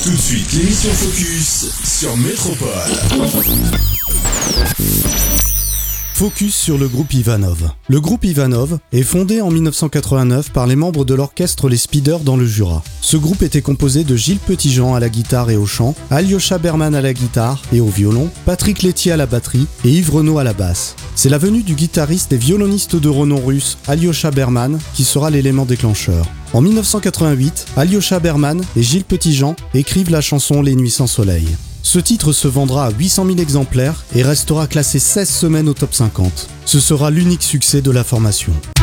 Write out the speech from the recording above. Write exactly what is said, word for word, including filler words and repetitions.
Tout de suite, l'émission Focus sur Métropole. Focus sur le groupe Ivanov. Le groupe Ivanov est fondé en dix-neuf cent quatre-vingt-neuf par les membres de l'orchestre Les Speeders dans le Jura. Ce groupe était composé de Gilles Petitjean à la guitare et au chant, Alyosha Berman à la guitare et au violon, Patrick Laitier à la batterie et Yves Renaud à la basse. C'est la venue du guitariste et violoniste de renom russe Alyosha Berman qui sera l'élément déclencheur. En dix-neuf cent quatre-vingt-huit, Alyosha Berman et Gilles Petitjean écrivent la chanson Les Nuits sans soleil. Ce titre se vendra à huit cent mille exemplaires et restera classé seize semaines au top cinquante. Ce sera l'unique succès de la formation.